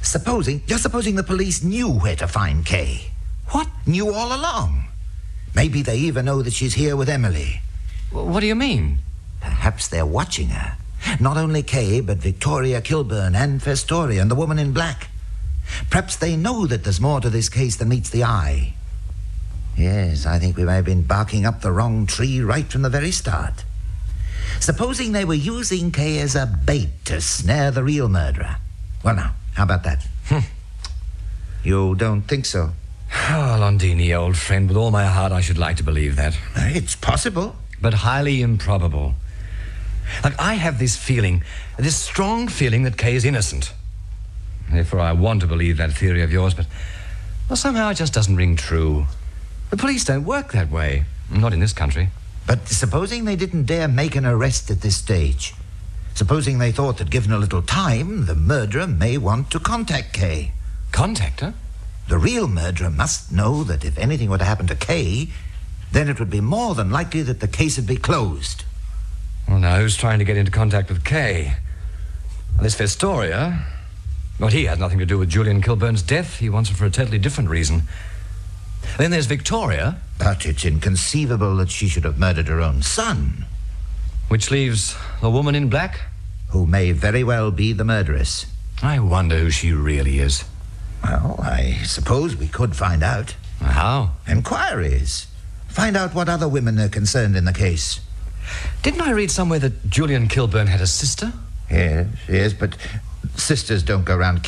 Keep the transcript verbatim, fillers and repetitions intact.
Supposing, just supposing the police knew where to find Kay. What? Knew all along. Maybe they even know that she's here with Emily. What do you mean? Perhaps they're watching her. Not only Kay, but Victoria Kilburn and Festoria and the woman in black. Perhaps they know that there's more to this case than meets the eye. Yes, I think we may have been barking up the wrong tree right from the very start. Supposing they were using Kay as a bait to snare the real murderer. Well, now, how about that? You don't think so? Oh, Londini, old friend, with all my heart I should like to believe that. It's possible. But highly improbable. Like, I have this feeling, this strong feeling that Kay is innocent. Therefore, I want to believe that theory of yours, but well, somehow it just doesn't ring true. The police don't work that way. Not in this country. But supposing they didn't dare make an arrest at this stage. Supposing they thought that given a little time, the murderer may want to contact Kay. Contact her? The real murderer must know that if anything were to happen to Kay, then it would be more than likely that the case would be closed. Well, now, who's trying to get into contact with Kay? Well, this Festoria. Well, he had nothing to do with Julian Kilburn's death. He wants it for a totally different reason. Then there's Victoria. But it's inconceivable that she should have murdered her own son. Which leaves the woman in black? Who may very well be the murderess. I wonder who she really is. Well, I suppose we could find out. How? Inquiries. Find out what other women are concerned in the case. Didn't I read somewhere that Julian Kilburn had a sister? Yes, yes, but sisters don't go around